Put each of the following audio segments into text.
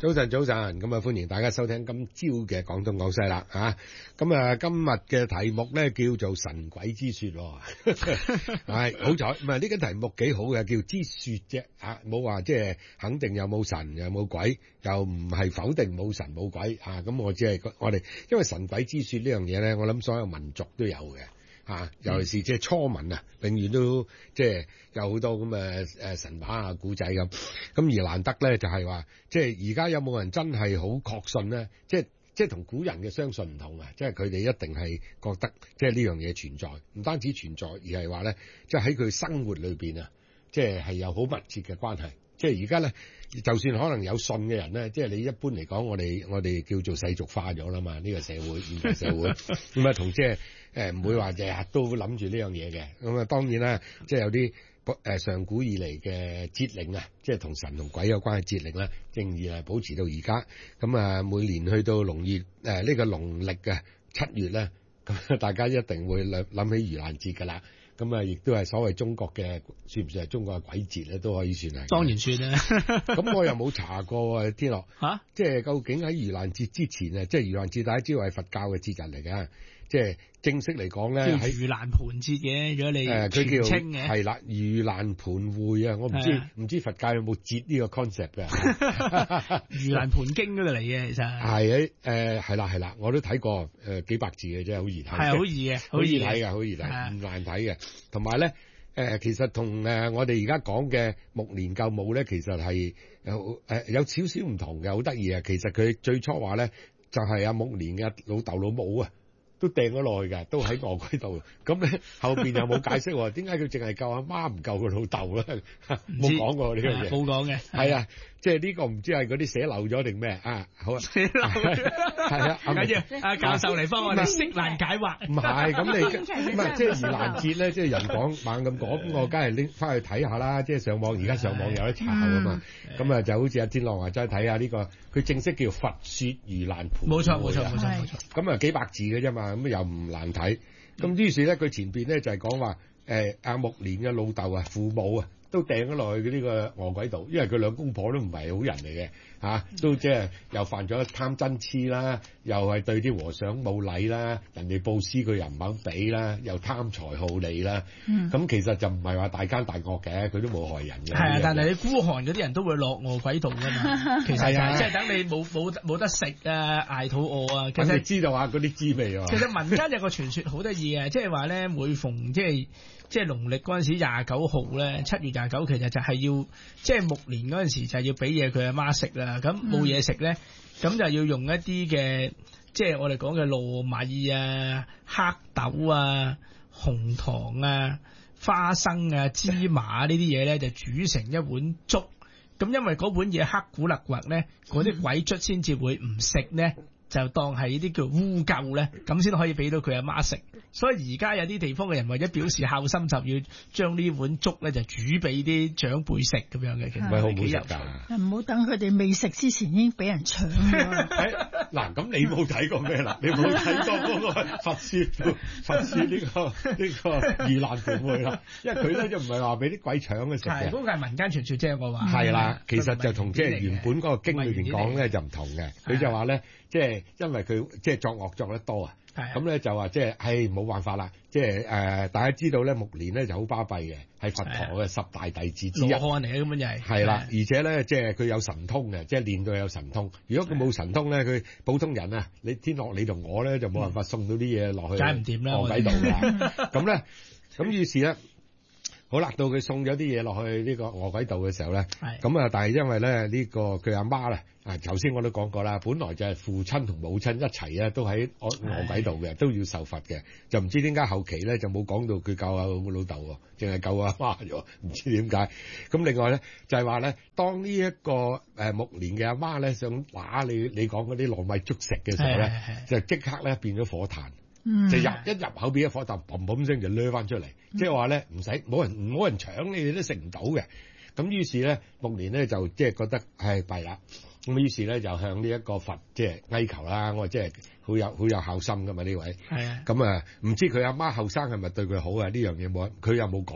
早晨，咁啊歡迎大家收聽今朝嘅廣東廣西啦嚇。咁啊今日嘅題目咧叫做神鬼之說，係好彩，唔係呢個題目幾好嘅，叫之說啫嚇，冇話即係肯定有冇神有冇鬼，又唔係否定冇神冇鬼嚇。咁我只係我哋，因為神鬼之說呢樣嘢咧，我諗所有民族都有嘅。尤其是即係初民啊，永遠都即係有好多咁嘅神話啊、古仔咁。咁而難得咧，就係話，即係而家有冇人真係好確信咧？即係同古人嘅相信唔同啊！即係佢哋一定係覺得，即係呢樣嘢存在，唔單止存在，而係話咧，即係喺佢生活裏邊啊，即係有好密切嘅關係。即係而家咧，就算可能有信嘅人咧，即係你一般嚟講，我哋叫做世俗化咗啦嘛，呢個社會現代社會咁啊，同即係唔會話日日都諗住呢樣嘢嘅。咁啊，當然啦，即係有啲上古以嚟嘅節令啊，即係同神同鬼有關嘅節令啦，仍然係保持到而家。咁啊，每年去到農曆呢個農曆嘅7月咧，咁大家一定會諗起盂蘭節㗎啦。咁啊，亦都係所謂中國嘅，算唔算係中國嘅鬼節咧？都可以算係。當然算啦。咁我又冇查過啊，天樂嚇，即係究竟喺盂蘭節之前啊，即係盂蘭節大家知道係佛教嘅節日嚟嘅，即係正式嚟講咧，叫盂蘭盆節嘅，如果你佢叫稱嘅係啦，盂蘭盆會啊，我唔知佛教有冇節呢個 concept 嘅。盂蘭盆經嗰度嚟嘅，其實係係啦，我都睇過幾百字嘅啫，好易睇，係好易嘅，好易睇嘅，好易睇，唔難睇嘅。同埋咧，其實同我哋而家講嘅目連救母咧，其實係有少少唔同嘅，好得意啊！其實佢最初話咧，就係阿目連嘅老豆老母啊，都掟咗落去嘅，都喺餓鬼度。咁咧後邊又冇解釋，點解佢淨係救阿媽唔救個老豆咧？冇講過呢樣嘢，冇講嘅。係啊，即係呢個唔知係嗰啲寫漏咗定咩啊？好啊，寫漏係啊，緊要阿教授嚟幫我哋釋難解惑。唔係咁你唔係即係盂蘭節咧，即係人講猛咁講，我梗係拎翻去睇下啦。即係上網，而家上網有得查啊嘛。咁啊就好似阿天朗話齋睇下呢個，佢正式叫佛說盂蘭盆。冇錯。咁啊幾百字嘅啫嘛，咁又唔難睇。咁於是咧，佢前邊咧就係講話阿目連嘅老豆啊、父母啊，都掟咗落去呢個餓鬼度，因為佢兩公婆都唔係好人嚟嘅嚇，都即係又犯咗貪嗔痴啦，又係對啲和尚冇禮啦，人哋佈施佢又唔肯俾啦，又貪財好利啦。咁其實就唔係話大奸大惡嘅，佢都冇害人嘅。係啊，但係你孤寒嗰啲人都會落餓鬼度㗎嘛。其實即係等你冇得食啊，捱肚餓啊。其實知道下嗰啲滋味啊。其實民間有個傳說好得意嘅，即係話咧，每逢即係農曆嗰陣時29號咧，7月29，其實就係要即係目連嗰陣時就係要俾嘢佢阿媽食啦。咁冇嘢食咧，咁就要用一啲嘅即係我哋講嘅糯米啊、黑豆啊、紅糖啊、花生啊、芝麻呢啲嘢咧，就煮成一碗粥。咁因為嗰碗嘢黑古勒核咧，嗰啲鬼卒先至會唔食咧。就當係呢啲叫污垢咧，咁先可以俾到佢阿媽食。所以而家有啲地方嘅人為咗表示孝心，就要將呢碗粥咧就煮俾啲長輩食咁樣嘅。其實好唔好食㗎？唔好等佢哋未食之前已經俾人搶。嗱，咁你冇睇過咩啦？你冇睇過嗰個佛說呢個盂蘭盆會啦？因為佢咧就唔係話俾啲鬼搶嘅食嘅。嗰個係民間傳說啫，我話。係啦，其實就同即係原本嗰個經裏邊講咧就唔同嘅。佢就話咧。即係因為佢即係作惡作得多啊，咁咧就話即係冇辦法啦，即係大家知道咧目連咧就好巴閉嘅，係佛陀嘅10大弟子之一。羅漢嚟嘅根本就係啦，而且咧即係佢有神通嘅，即係練到有神通。如果佢冇神通咧，佢普通人啊，你天樂你同我咧就冇辦法送到啲嘢落去，梗係唔掂啦，餓鬼度㗎。咁咧，咁於是咧。好啦，到佢送咗啲嘢落去呢個餓鬼度嘅時候咧，咁啊，但係因為咧呢個佢阿媽咧，頭先我都講過啦，本來就係父親同母親一齊啊，都喺餓鬼度嘅，都要受罰嘅，就唔知點解後期咧就冇講到佢救阿老豆，淨係救阿媽咗，唔知點解。咁另外咧就係話咧，當呢一個目連嘅阿媽咧想拿你講嗰啲糯米粥食嘅時候咧，就即刻咧變咗火炭。就一入口變咗火炭，砰砰聲就掠翻出嚟，即係話咧唔使冇人搶，你哋都食唔到嘅。咁於是咧，目連咧就即係覺得係弊啦。咁於是咧就向呢一個佛即係哀求啦。我即係好有孝心㗎嘛呢位。係啊。咁啊，唔知佢阿媽後生係咪對佢好啊？呢樣嘢冇，佢又冇講喎。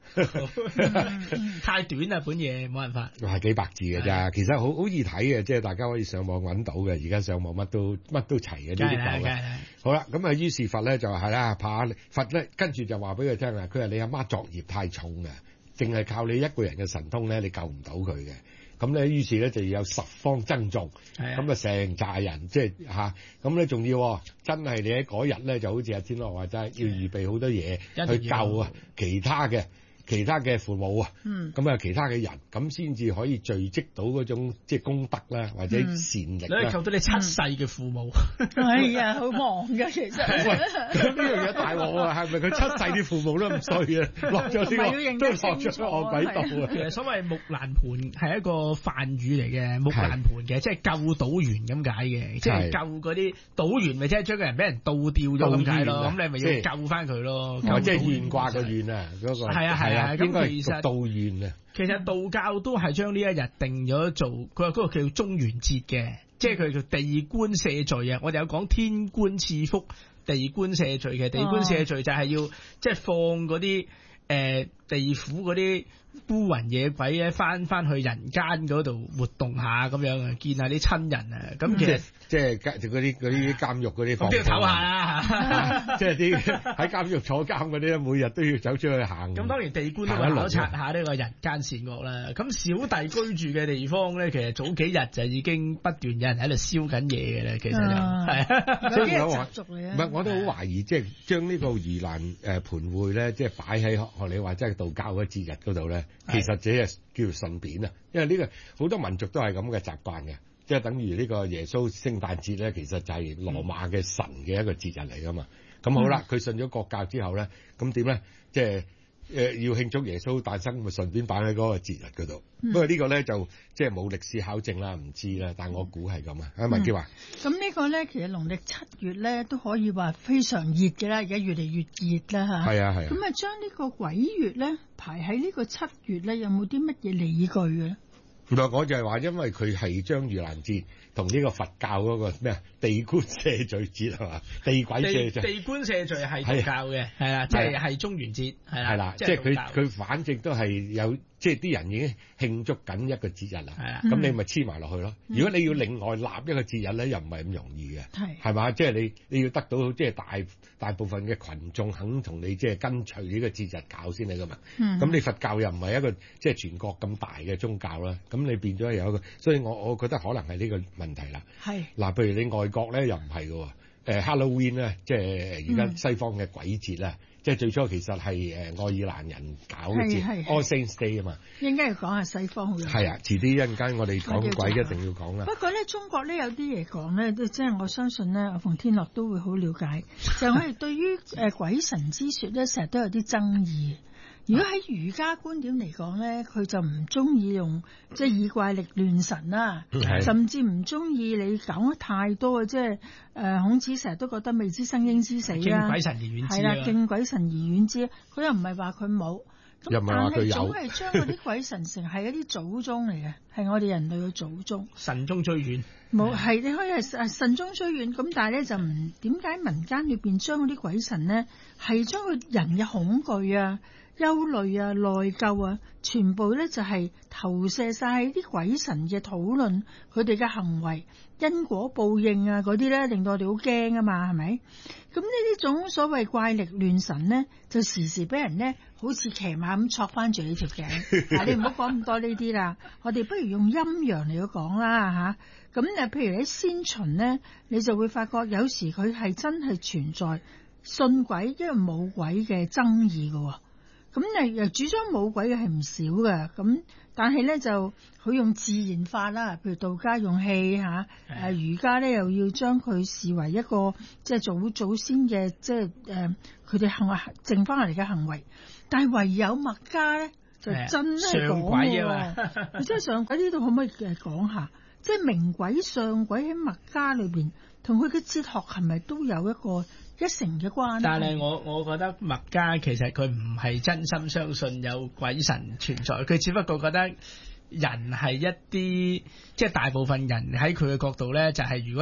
太短啦，本嘢冇辦法。 係幾百字嘅咋，其實好易睇嘅，即係大家可以上網揾到嘅。而家上網乜都齊嘅呢啲舊嘅。好啦，咁啊，於是佛咧就係啦，怕佛咧，跟住就話俾佢聽啦，佢話你阿媽作業太重嘅，淨係靠你一個人嘅神通咧，你救唔到佢嘅。咁咧，於是咧就要有十方僧眾，咁啊成扎人，即係嚇，咁咧仲要真係你喺嗰日咧，就好似阿天樂話齋，要預備好多嘢去救啊其他嘅父母啊，咁啊其他嘅人，咁先至可以聚積到嗰種即係功德啦，或者善力啦。 你救到你7世嘅父母， 係啊，好忙㗎其實。 咁呢樣嘢大鑊啊！係咪佢7世啲父母都咁衰啊？落咗呢個都落咗惡鬼道啊！ 其實所謂木蘭盤係一個梵語嚟嘅，木蘭盤嘅，即係救島員咁解嘅，即係救嗰啲島員，咪即係將個人俾人倒掉咗咁解咯。咁你咪要救翻佢咯。 即係懸掛個怨啊！嗰個係啊， 應該係道怨啊。 其實道教都係將呢一日定咗做，佢話嗰個叫中元節嘅，即係佢叫地官赦罪啊。我哋有講天官賜福，地官赦罪嘅。地官赦罪就係要即係放嗰啲地府嗰啲孤魂野鬼咧，翻去人間嗰度活動下咁樣啊，見下啲親人啊。咁其實即係嗰啲監獄嗰啲放， 都要唞下啦。 即係啲喺監獄坐監嗰啲，每日都要走出去行。 咁當然地官都會考察下呢個人間善惡啦。咁小弟居住嘅地方咧，其實早幾日就已經不斷有人喺度燒緊嘢嘅啦。其實就係有啲習俗嚟啊。 唔係，我都好懷疑，即係將呢個盂蘭盆會咧，即係擺喺學你話即係道教嗰節日嗰度咧，其實這係叫做順便啊。因為呢個好多民族都係咁嘅習慣嘅。即係等於呢個耶穌聖誕節咧，其實就係羅馬嘅神嘅一個節日嚟噶嘛。咁好啦，佢信咗國教之後咧，咁點咧？即係要慶祝耶穌誕生，咪順便擺喺嗰個節日嗰度。不過呢個咧就即係冇歷史考證啦，唔知啦。但我估係咁啊。阿文傑話： 咁呢個咧，其實農曆7月咧都可以話非常熱嘅啦，而家越嚟越熱啦嚇。 係啊係啊。 咁啊，將呢個鬼月咧排喺呢個7月咧，有冇啲乜嘢理據嘅？ 唔係，我就係話，因為佢係將盂蘭節同呢個佛教嗰個咩地官赦罪節係嘛？地鬼赦罪。 地官赦罪係道教嘅，係啦，即係中元節，係啦， 即係佢反正都係有，即係啲人已經慶祝緊一個節日啦。係啊，咁你咪黐埋落去咯。如果你要另外立一個節日咧，又唔係咁容易嘅。係嘛？即係你要得到即係大部分嘅群眾肯同你即係跟隨呢個節日搞先嚟噶嘛。咁你佛教又唔係一個即係全國咁大嘅宗教啦。咁你變咗有一個，所以我覺得可能係呢個問題啦。係嗱，譬如你外國咧又唔係嘅，Halloween 咧，即係而家西方嘅鬼節啦，即係最初其實係愛爾蘭人搞嘅節，All Saints Day 啊嘛。應該要講下西方嘅。係啊，遲啲一陣間我哋講鬼一定要講啦。不過咧，中國咧有啲嘢講咧，即係我相信咧，阿馮天樂都會好了解。就我哋對於鬼神之說咧，成日都有啲爭議。如果喺儒家觀點嚟講咧，佢就唔中意用即係以怪力亂神啦，甚至唔中意你講得太多嘅，即係孔子成日都覺得未知生應知死啦，敬鬼神而遠之，係啦，敬鬼神而遠之。佢又唔係話佢冇，咁但係總係將嗰啲鬼神成係一啲祖宗嚟嘅，係我哋人類嘅祖宗，神宗追遠。冇係你可以係神宗追遠，咁但係咧就唔點解民間裏邊將嗰啲鬼神咧係將佢人嘅恐懼啊、憂慮啊、內疚啊，全部咧就係投射晒喺啲鬼神嘅討論，佢哋嘅行為、因果報應啊嗰啲咧，令到我哋好驚啊嘛，係咪？咁呢啲種所謂怪力亂神咧，就時時俾人咧好似騎馬咁戳翻住你條頸。嗱，你唔好講咁多呢啲啦，我哋不如用陰陽嚟去講啦吓。咁譬如喺先秦咧，你就會發覺有時佢係真係存在信鬼因為冇鬼嘅爭議㗎喎。咁又主張冇鬼嘅係唔少嘅，咁但係咧就佢用自然法啦，譬如道家用氣嚇，儒家咧又要將佢視為一個即係祖先嘅即係佢哋剩翻嚟嘅行為，但係唯有墨家咧就真係講喎，即係上鬼呢度可唔可以講下？即係明鬼上鬼喺墨家裏邊，同佢嘅哲學係咪都有一成嘅關係？但係我覺得墨家其實佢唔係真心相信有鬼神存在，佢只不過覺得人係一啲即係大部分人喺佢嘅角度咧，就係如果你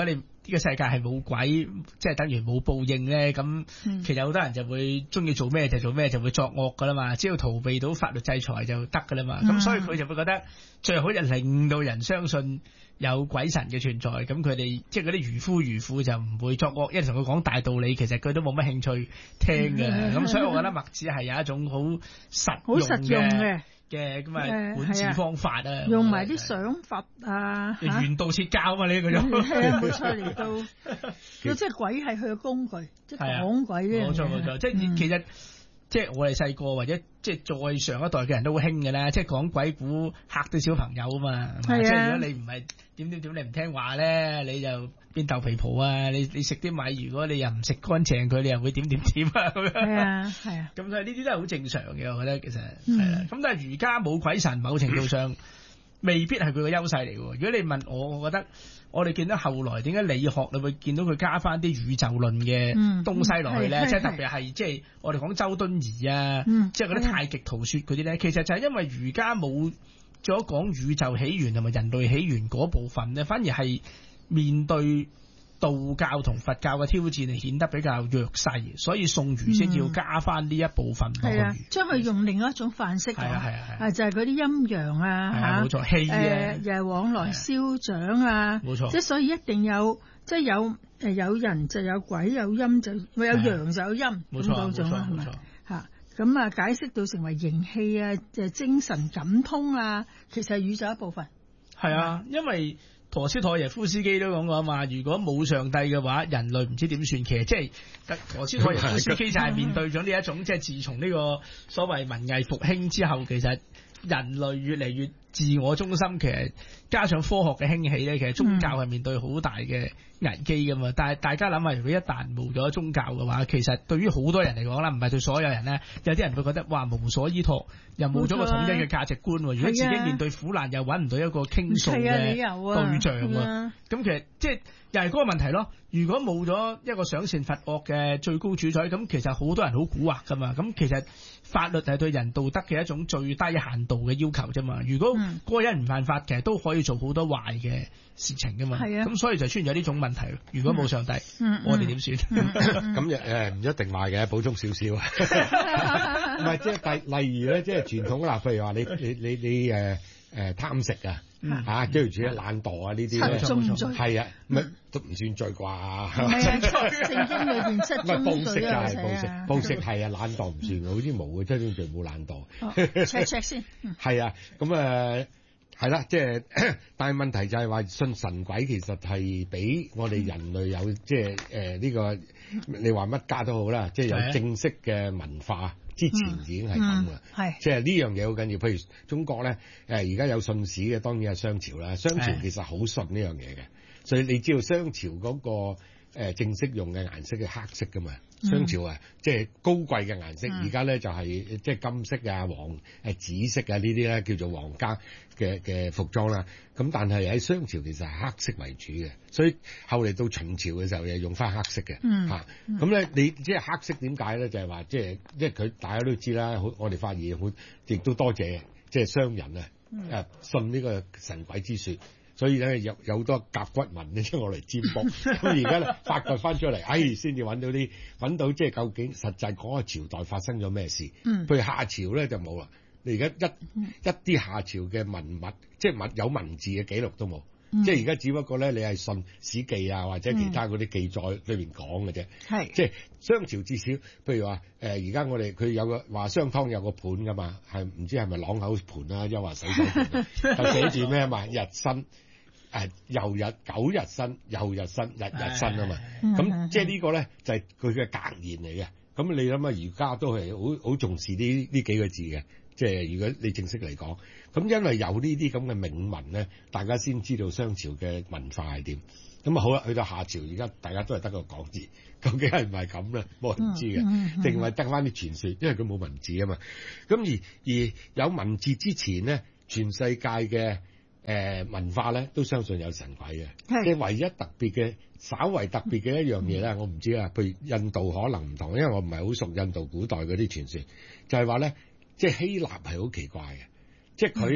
呢個世界係冇鬼，即係等於冇報應咧。咁其實好多人就會中意做咩就做咩，就會作惡噶啦嘛。只要逃避到法律制裁就得噶啦嘛。咁所以佢就會覺得最好就令到人相信有鬼神嘅存在。咁佢哋即係嗰啲漁夫漁婦就唔會作惡，一同佢講大道理，其實佢都冇乜興趣聽嘅。咁所以我覺得墨子係有一種好實用嘅咁啊管治方法啊， 用埋啲賞罰啊， 原道設教嘛呢個種， 係啊冇錯嚟到，即係鬼係佢嘅工具，即係講鬼呢樣嘢。 冇錯，即係其實即係我哋細個或者即係再上一代嘅人都好興嘅啦，即係講鬼故嚇到小朋友啊嘛。即係如果你唔係點你唔聽話咧，你就變豆皮婆啊！你食啲米，如果你又唔食乾淨佢，你又會點啊咁樣。 係啊。咁所以呢啲都係好正常嘅，我覺得其實係啦。咁但係儒家冇鬼神，某程度上未必係佢嘅優勢嚟嘅。如果你問我，我覺得我哋見到後來點解理學你會見到佢加翻啲宇宙論嘅東西落去咧？即係特別係即係我哋講周敦頤啊，即係嗰啲太極圖說嗰啲咧，其實就係因為儒家冇咗講宇宙起源同埋人類起源嗰部分咧，反而係面對道教同佛教嘅挑戰係顯得比較弱勢，所以宋儒先要加翻呢一部分落去， 將佢用另一種範式講，就係嗰啲陰陽啊， 冇錯，氣啊， 又係往來消長啊， 冇錯， 即係所以一定有，即係有人就有鬼，有陰就有陽就有陰， 冇錯， 冇錯嚇。咁啊，解釋到成為形氣啊，精神感通啊，其實係宇宙一部分。 係啊，因為陀思妥耶夫斯基都講過啊嘛，如果冇上帝嘅話，人類唔知點算。其實即係陀思妥耶夫斯基就係面對咗呢一種，即係自從呢個所謂文藝復興之後，其實人類越嚟越自我中心，其實加上科學嘅興起咧，其實宗教係面對好大嘅危機噶嘛。但係大家諗下，如果一旦冇咗宗教嘅話，其實對於好多人嚟講啦，唔係對所有人咧，有啲人會覺得哇無所依託，又冇咗個統一嘅價值觀。如果自己面對苦難又揾唔到一個傾訴嘅對象，咁其實即係又係嗰個問題咯。如果冇咗一個賞善罰惡嘅最高主宰，咁其實好多人好蠱惑噶嘛。咁其實法律係對人道德嘅一種最低限度嘅要求啫嘛。如果嗰個人唔犯法，其實都可以做好多壞嘅事情噶嘛。咁所以就出現咗呢種問題。如果冇上帝，我哋點算？ 咁唔一定壞嘅，補充少少。唔係即係例如咧，即係傳統啦，譬如話你貪食啊。跟住懶惰啊呢啲咧，係啊，乜都唔算罪啩？係咪聖經裏邊七宗罪啊？ 暴食係啊，懶惰唔算，好似冇嘅七宗罪冇懶惰。 check 先。係啊，咁係啦，即係，但係問題就係話信神鬼其實係俾我哋人類有即係呢個，你話乜家都好啦，即係有正式嘅文化。之前已經係咁嘅，即係呢樣嘢好緊要。譬如中國咧，而家有信史嘅，當然係商朝啦。商朝其實好信呢樣嘢嘅，所以你知道商朝嗰個正式用嘅顏色係黑色噶嘛。商朝即係高貴嘅顏色，而家咧就係即係金色啊、紫色啊呢啲咧叫做皇家嘅服裝啦。咁但係喺商朝其實係黑色為主嘅，所以後嚟到秦朝嘅時候又用翻黑色嘅嚇。咁咧你即係黑色點解咧？就係話即係佢大家都知啦。我哋發現亦都多謝即係商人啊信呢個神鬼之說。所以咧有好多甲骨文咧，將我嚟占卜。咁而家咧發掘翻出嚟，先至揾到即係究竟實際嗰個朝代發生咗咩事。譬如夏朝咧就冇啦，你而家一啲夏朝嘅文物，即係有文字嘅記錄都冇。即係而家只不過咧，你係信史記啊，或者其他嗰啲記載裏面講嘅啫。即係商朝至少，譬如話而家我哋佢有個話商湯有個盤噶嘛，係唔知係咪朗口盤啊，又話洗手盤，就寫住咩嘛，日新。又日九日新，又日新，日日新啊嘛。咁即係呢個咧就係佢嘅格言嚟嘅。咁你諗下，儒家都係好重視呢幾個字嘅。即係如果你正式嚟講，咁因為有呢啲咁嘅銘文咧，大家先知道商朝嘅文化係點。咁啊好啦，去到夏朝，而家大家都係得個講字，究竟係唔係咁咧？冇人知嘅，定係得翻啲傳說，因為佢冇文字啊嘛。咁而有文字之前咧，全世界嘅文化咧都相信有神鬼嘅，即係唯一特別嘅、稍為特別嘅一樣嘢咧，我唔知啊。譬如印度可能唔同，因為我唔係好熟印度古代嗰啲傳說，就係話咧，即係希臘係好奇怪嘅，即係佢嗱，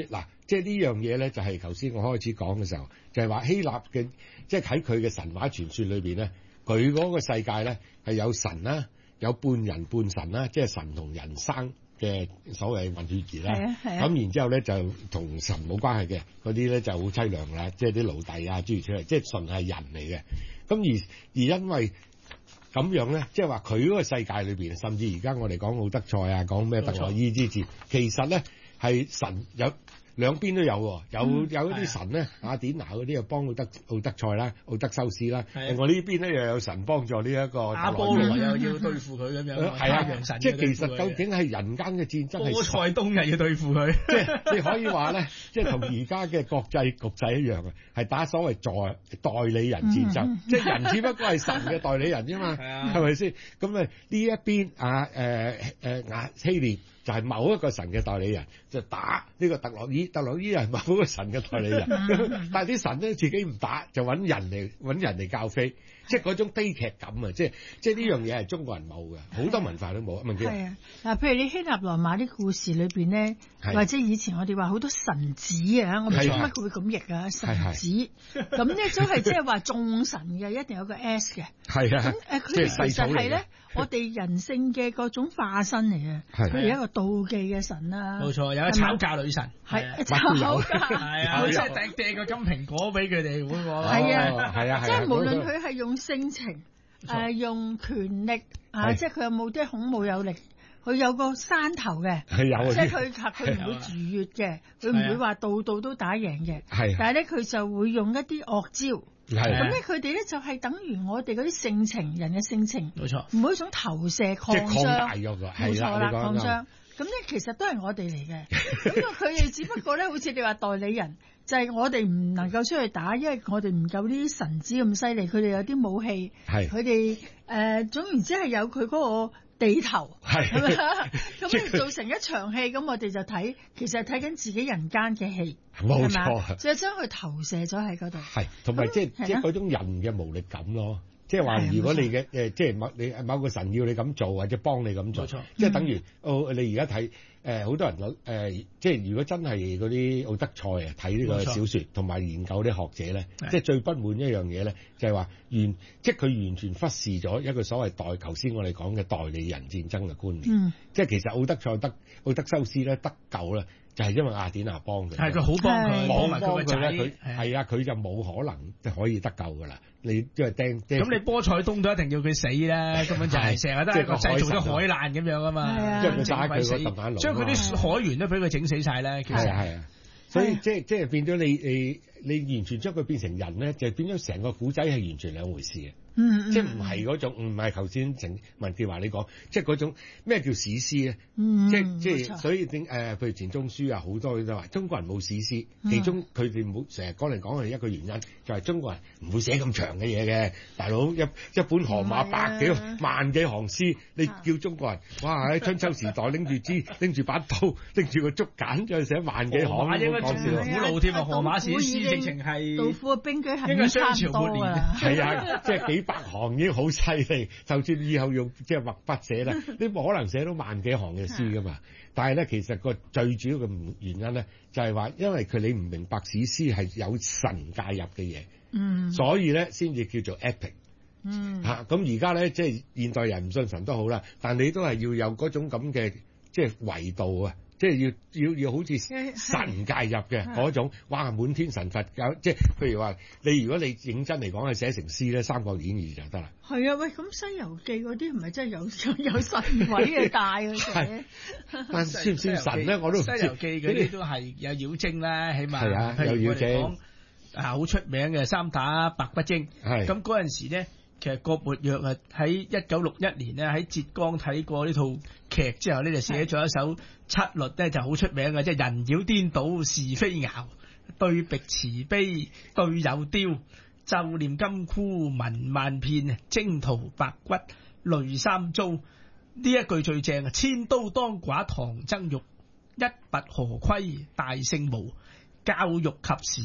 即係呢樣嘢咧，就係頭先我開始講嘅時候，就係話希臘嘅，即係喺佢嘅神話傳說裏邊咧，佢嗰個世界咧係有神啦，有半人半神啦，即係神同人生嘅所謂混血兒啦。咁然之後咧就同神冇關係嘅嗰啲咧就好凄涼啦，即係啲奴隸啊諸如此類，即係純係人嚟嘅。咁而因為咁樣咧，即係話佢嗰個世界裏邊，甚至而家我哋講奧德賽啊，講咩特洛伊之戰，其實咧係神有兩邊都有喎，有一啲神咧，雅典娜嗰啲又幫奧德賽啦、奧德修斯啦，另外呢邊咧又有神幫助呢一個阿波羅又要對付佢咁樣， 係啊，即係其實究竟係人間嘅戰爭係波塞冬又要對付佢， 即係你可以話咧，即係同而家嘅國際局勢一樣啊，係打所謂代理人戰爭，即係人只不過係神嘅代理人啫嘛，係咪先？咁呢一邊希臘就係某一個神嘅代理人，就打呢個特洛伊係某一個神嘅代理人，但係啲神咧自己唔打，就揾人嚟教飛，即係嗰種悲劇感啊！即係呢樣嘢係中國人冇嘅，好多文化都冇。 係啊，嗱，譬如你希臘羅馬啲故事裏邊咧，或者以前我哋話好多神子啊，我唔知點解佢會咁譯啊，神子咁咧都係即係話眾神嘅，一定有個 S 嘅。係啊，咁佢哋其實係咧，我哋人性嘅各種化身嚟嘅。佢係一個妒忌嘅神啊， 冇錯，有一個吵架女神， 係吵架， 係啊，即係掟個金蘋果俾佢哋，會喎。 係啊，即係無論佢係用性情，用權力啊，即係佢有冇啲孔武有力，佢有個山頭嘅，係有，即係佢唔會逾越嘅，佢唔會話度度都打贏嘅，係，但係咧佢就會用一啲惡招。咁咧，佢哋咧就係等於我哋嗰啲性情，人嘅性情，冇錯，唔會一種投射擴張，冇錯啦，擴張。咁咧其實都係我哋嚟嘅，咁佢哋只不過咧，好似你話代理人，就係我哋唔能夠出去打，因為我哋唔夠呢啲神子咁犀利，佢哋有啲武器，佢哋總言之係有佢嗰個地頭，係咪啊？咁做成一場戲，咁我哋就睇，其實睇緊自己人間嘅戲，冇錯，就將佢投射咗喺嗰度，係，同埋即係嗰種人嘅無力感咯。即係話，如果你嘅即係你某個神要你咁做，或者幫你咁做，即係等於你而家睇好多人即係如果真係嗰啲奧德賽啊睇呢個小説同埋研究啲學者咧，即係最不滿一樣嘢咧，就係話即係佢完全忽視咗一個所謂頭先我哋講嘅代理人戰爭嘅觀念。即係其實奧德修斯咧得救咧，就係因為雅典娜幫佢，係佢好幫佢，幫佢咧，係啊，佢就冇可能即係可以得救噶啦。你即係釘咁，你波塞冬都一定要佢死咧，根本就係成日都係個製造咗海難咁樣啊嘛，將佢打佢個揼板龍，將佢啲海員都俾佢整死晒咧。其實係啊，所以即係變咗你完全將佢變成人咧，就變咗成個古仔係完全兩回事嘅。即係唔係嗰種，唔係頭先文潔華你講，即係嗰種咩叫史詩咧？即係所以譬如錢鍾書啊，好多都話中國人冇史詩，其中佢哋冇成日講嚟講去一個原因，就係中國人唔會寫咁長嘅嘢嘅。大佬一本荷馬萬幾行詩，你叫中國人哇喺春秋時代拎住把刀，拎住個竹簡，再寫萬幾行，應該仲古老添啊！荷馬史詩直情係杜甫嘅兵車係應該商朝末年係啊，即係幾百行已經好犀利，就算以後用即係畫筆寫啦，你冇可能寫到萬幾行嘅詩噶嘛。但係咧，其實個最主要嘅原因咧，就係話因為你唔明白史詩係有神介入嘅嘢，所以咧先至叫做 epic。咁而家咧，即係現代人唔信神都好啦，但你都係要有嗰種咁嘅即係維度啊。即係要好似神介入嘅嗰種，哇！滿天神佛即係譬如話，如果你認真嚟講係寫成詩咧，《三國演義》就得啦。係啊，喂！咁《西遊記》嗰啲唔係真係有神位嘅帶嘅寫，但算唔算神咧？我都唔知。《西遊記》 嗰啲都係有妖精啦，起碼係啊，有妖精好出名嘅三打白骨精。係咁嗰陣時咧。其實郭沫若啊喺1961年咧喺浙江睇過呢套劇之後咧就寫咗一首七律咧就好出名嘅，即係人妖顛倒是非淆，對壁慈悲對有雕，咒念金箍文萬片，征途白骨淚三遭。呢一句最正啊！千刀當剮唐僧肉，一拔河盔大聖無，教育及時。